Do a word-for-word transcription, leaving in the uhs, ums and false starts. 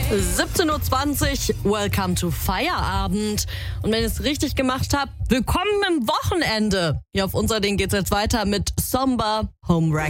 siebzehn Uhr zwanzig, welcome to Feierabend. Und wenn ihr es richtig gemacht habt, willkommen im Wochenende. Ja, auf unser Ding geht's jetzt weiter mit Somber Home Wreck.